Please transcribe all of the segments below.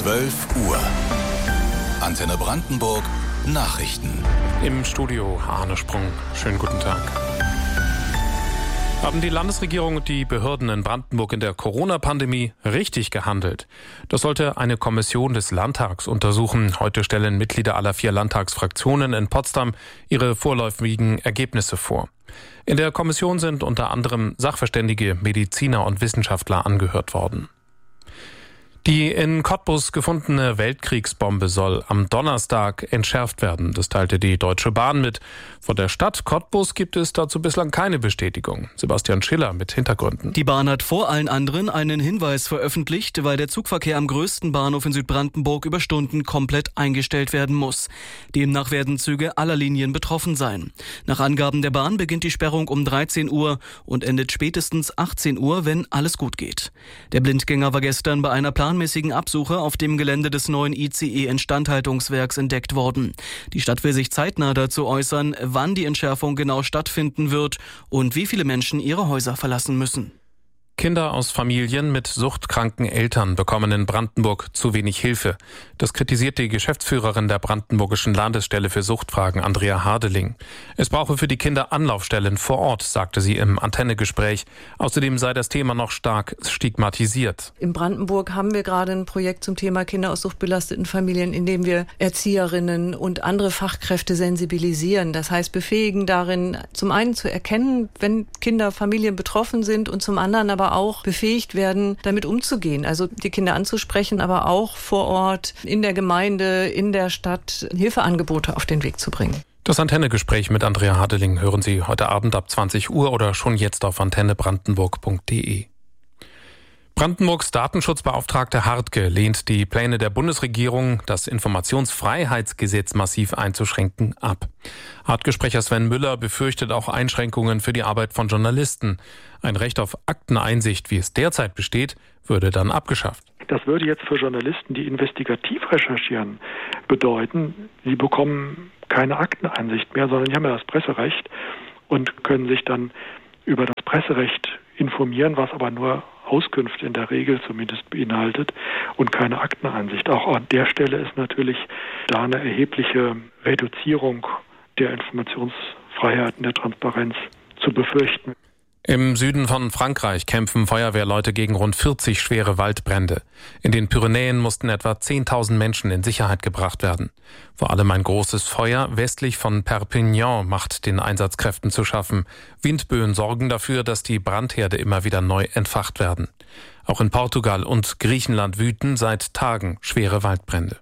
12 Uhr. Antenne Brandenburg Nachrichten. Im Studio Arne Sprung. Schönen guten Tag. Haben die Landesregierung und die Behörden in Brandenburg in der Corona-Pandemie richtig gehandelt? Das sollte eine Kommission des Landtags untersuchen. Heute stellen Mitglieder aller 4 Landtagsfraktionen in Potsdam ihre vorläufigen Ergebnisse vor. In der Kommission sind unter anderem Sachverständige, Mediziner und Wissenschaftler angehört worden. Die in Cottbus gefundene Weltkriegsbombe soll am Donnerstag entschärft werden. Das teilte die Deutsche Bahn mit. Von der Stadt Cottbus gibt es dazu bislang keine Bestätigung. Sebastian Schiller mit Hintergründen. Die Bahn hat vor allen anderen einen Hinweis veröffentlicht, weil der Zugverkehr am größten Bahnhof in Südbrandenburg über Stunden komplett eingestellt werden muss. Demnach werden Züge aller Linien betroffen sein. Nach Angaben der Bahn beginnt die Sperrung um 13 Uhr und endet spätestens 18 Uhr, wenn alles gut geht. Der Blindgänger war gestern bei einer planmäßigen Absuche auf dem Gelände des neuen ICE-Instandhaltungswerks entdeckt worden. Die Stadt will sich zeitnah dazu äußern, wann die Entschärfung genau stattfinden wird und wie viele Menschen ihre Häuser verlassen müssen. Kinder aus Familien mit suchtkranken Eltern bekommen in Brandenburg zu wenig Hilfe. Das kritisiert die Geschäftsführerin der Brandenburgischen Landesstelle für Suchtfragen, Andrea Hardeling. Es brauche für die Kinder Anlaufstellen vor Ort, sagte sie im Antennegespräch. Außerdem sei das Thema noch stark stigmatisiert. In Brandenburg haben wir gerade ein Projekt zum Thema Kinder aus suchtbelasteten Familien, in dem wir Erzieherinnen und andere Fachkräfte sensibilisieren. Das heißt, befähigen darin, zum einen zu erkennen, wenn Kinder, Familien betroffen sind und zum anderen aber auch befähigt werden, damit umzugehen. Also die Kinder anzusprechen, aber auch vor Ort, in der Gemeinde, in der Stadt Hilfeangebote auf den Weg zu bringen. Das Antennegespräch mit Andrea Hardeling hören Sie heute Abend ab 20 Uhr oder schon jetzt auf antennebrandenburg.de. Brandenburgs Datenschutzbeauftragte Hartke lehnt die Pläne der Bundesregierung, das Informationsfreiheitsgesetz massiv einzuschränken, ab. Hartke-Sprecher Sven Müller befürchtet auch Einschränkungen für die Arbeit von Journalisten. Ein Recht auf Akteneinsicht, wie es derzeit besteht, würde dann abgeschafft. Das würde jetzt für Journalisten, die investigativ recherchieren, bedeuten, sie bekommen keine Akteneinsicht mehr, sondern sie haben ja das Presserecht und können sich dann über das Presserecht informieren, was aber nur Auskünfte in der Regel zumindest beinhaltet und keine Akteneinsicht. Auch an der Stelle ist natürlich da eine erhebliche Reduzierung der Informationsfreiheit und der Transparenz zu befürchten. Im Süden von Frankreich kämpfen Feuerwehrleute gegen rund 40 schwere Waldbrände. In den Pyrenäen mussten etwa 10.000 Menschen in Sicherheit gebracht werden. Vor allem ein großes Feuer westlich von Perpignan macht den Einsatzkräften zu schaffen. Windböen sorgen dafür, dass die Brandherde immer wieder neu entfacht werden. Auch in Portugal und Griechenland wüten seit Tagen schwere Waldbrände.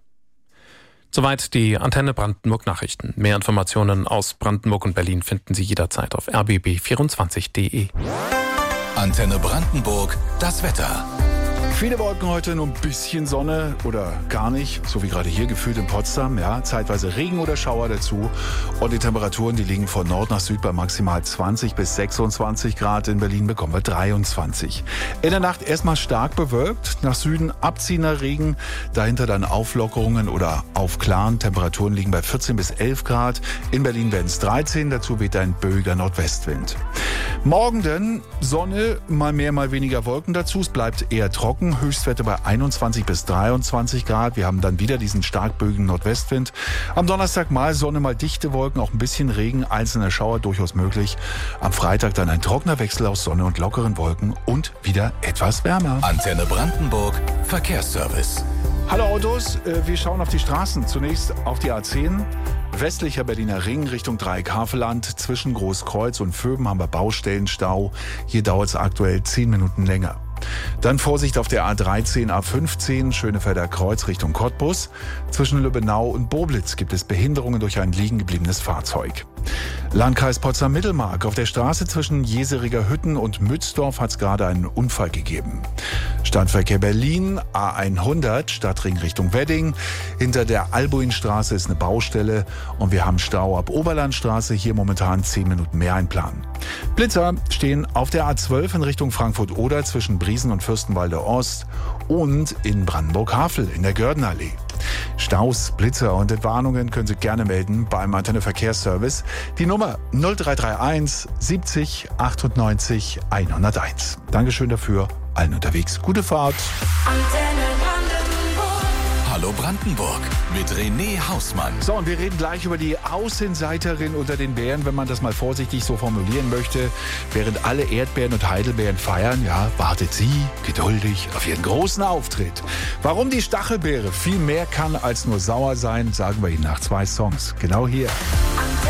Soweit die Antenne Brandenburg Nachrichten. Mehr Informationen aus Brandenburg und Berlin finden Sie jederzeit auf rbb24.de. Antenne Brandenburg, das Wetter. Viele Wolken heute, nur ein bisschen Sonne oder gar nicht, so wie gerade hier gefühlt in Potsdam. Ja, zeitweise Regen oder Schauer dazu. Und die Temperaturen, die liegen von Nord nach Süd bei maximal 20 bis 26 Grad. In Berlin bekommen wir 23. In der Nacht erstmal stark bewölkt, nach Süden abziehender Regen. Dahinter dann Auflockerungen oder Aufklaren. Temperaturen liegen bei 14 bis 11 Grad. In Berlin werden es 13, dazu weht ein böiger Nordwestwind. Morgen dann Sonne, mal mehr, mal weniger Wolken dazu. Es bleibt eher trocken. Höchstwerte bei 21 bis 23 Grad. Wir haben dann wieder diesen stark böigen Nordwestwind. Am Donnerstag mal Sonne, mal dichte Wolken, auch ein bisschen Regen, einzelne Schauer durchaus möglich. Am Freitag dann ein trockener Wechsel aus Sonne und lockeren Wolken und wieder etwas wärmer. Antenne Brandenburg, Verkehrsservice. Hallo Autos, wir schauen auf die Straßen. Zunächst auf die A10. Westlicher Berliner Ring Richtung Dreieck-Havelland. Zwischen Großkreuz und Vöben haben wir Baustellenstau. Hier dauert es aktuell 10 Minuten länger. Dann Vorsicht auf der A13, A15, Schönefelder Kreuz Richtung Cottbus. Zwischen Lübbenau und Boblitz gibt es Behinderungen durch ein liegen gebliebenes Fahrzeug. Landkreis Potsdam-Mittelmark. Auf der Straße zwischen Jeseriger Hütten und Mützdorf hat es gerade einen Unfall gegeben. Stadtverkehr Berlin, A100, Stadtring Richtung Wedding. Hinter der Albuinstraße ist eine Baustelle und wir haben Stau ab Oberlandstraße. Hier momentan 10 Minuten mehr einplanen. Blitzer stehen auf der A12 in Richtung Frankfurt-Oder zwischen Briesen und Fürstenwalde Ost und in Brandenburg-Havel in der Gördenallee. Staus, Blitzer und Entwarnungen können Sie gerne melden beim Antenne Verkehrsservice. Die Nummer 0331 70 98 101. Dankeschön dafür. Allen unterwegs. Gute Fahrt. Antenne Brandenburg. Hallo Brandenburg mit René Hausmann. So, und wir reden gleich über die Außenseiterin unter den Bären, wenn man das mal vorsichtig so formulieren möchte. Während alle Erdbeeren und Heidelbeeren feiern, ja, wartet sie geduldig auf ihren großen Auftritt. Warum die Stachelbeere viel mehr kann als nur sauer sein, sagen wir Ihnen nach 2 Songs. Genau hier.